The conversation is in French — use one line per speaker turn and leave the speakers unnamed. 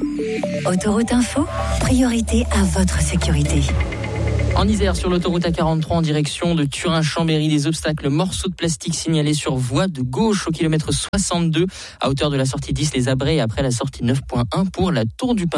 Autoroute Info, priorité à votre sécurité.
En Isère, sur l'autoroute A43 en direction de Turin-Chambéry, des obstacles, morceaux de plastique signalés sur voie de gauche au kilomètre 62 à hauteur de la sortie 10 Les Abrets et après la sortie 9.1 pour la Tour du Pin.